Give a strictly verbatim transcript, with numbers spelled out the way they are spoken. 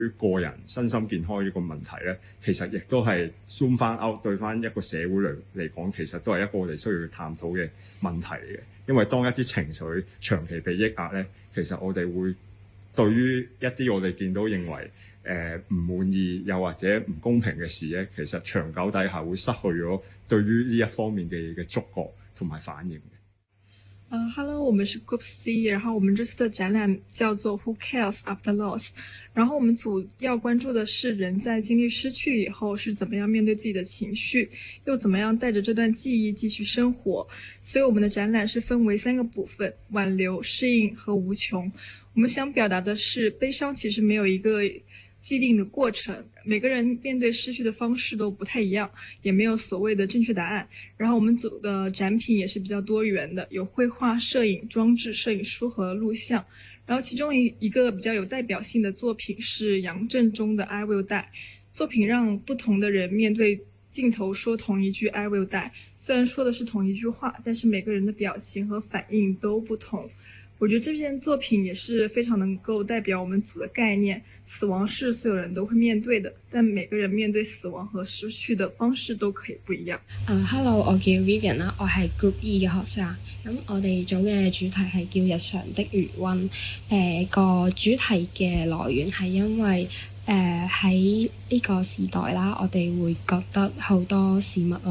個人身心健康呢個問題咧，其實亦都係 zoom 翻 out 對翻一個社會嚟嚟講，其實都係一個我哋需要探討嘅問題嚟嘅。因為當一啲情緒長期被抑壓咧，其實我哋會對於一啲我哋見到認為誒唔滿意又或者唔公平嘅事咧，其實長久底下會失去咗對於呢一方面嘅嘢嘅觸覺同埋反應嘅。 呃、uh,，Hello， 我們是 Group C， 然後我們這次的展覽叫做 Who Cares After Loss， 然後我們組要關注的是人在經歷失去以後是怎麼樣面對自己的情緒，又怎麼樣帶着這段記憶繼續生活。所以我們的展覽是分為三個部分：挽留、適應和無窮。我們想表達的是，悲傷其實沒有一個既定的過程，每個人面對失去的方式都不太一樣，也沒有所謂的正確答案。然後我們組的展品也是比較多元的，有繪畫、攝影、裝置、攝影書和錄像。然後其中一一個比較有代表性的作品是楊振中的 I Will Die。作品讓不同的人面對鏡頭說同一句 I Will Die， 雖然說的是同一句話，但是每個人的表情和反應都不同。我覺得這件作品也是非常能夠代表我們組的概念，死亡是所有人都會面對的，但每個人面對死亡和失去的方式都可以不一樣。 Uh, Hello， 我叫 Vivian 啦，我係 Group E 嘅學生。咁我哋組嘅主題係叫日常的餘溫。誒、呃、個主題嘅來源係因為誒喺呢個時代啦，我哋會覺得好多事物